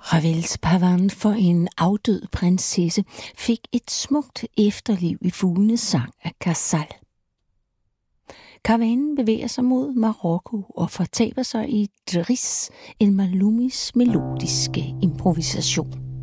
Ravels pavan for en afdød prinsesse fik et smukt efterliv i fuglenes sang af Casal. Karavanen bevæger sig mod Marokko og fortaber sig i Driss el Maloumis melodiske improvisation.